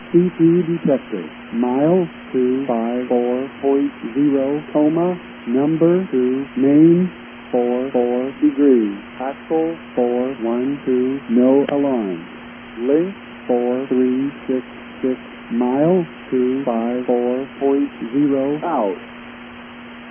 CP detector. Mile 254.0, coma, number 2, main 44 degrees, Pascal 412, no alarm. Link 4366, mile 254.0 out.